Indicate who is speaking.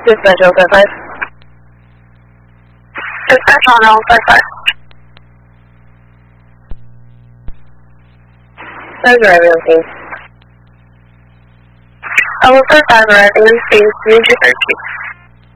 Speaker 1: Dispatch 055.
Speaker 2: Dispatch on 055.
Speaker 1: Who's arriving on scene?
Speaker 2: 055 arriving on scene, need you 13.